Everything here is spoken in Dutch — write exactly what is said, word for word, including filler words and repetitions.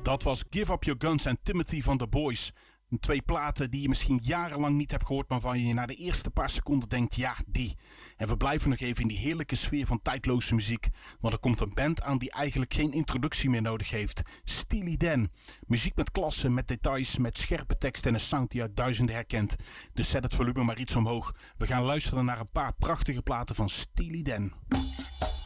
Dat was Give Up Your Guns en Timothy van The Boys. Twee platen die je misschien jarenlang niet hebt gehoord, maar waarvan je na de eerste paar seconden denkt, ja, die. En we blijven nog even in die heerlijke sfeer van tijdloze muziek, want er komt een band aan die eigenlijk geen introductie meer nodig heeft. Steely Dan. Muziek met klasse, met details, met scherpe tekst en een sound die uit duizenden herkent. Dus zet het volume maar iets omhoog. We gaan luisteren naar een paar prachtige platen van Steely Dan.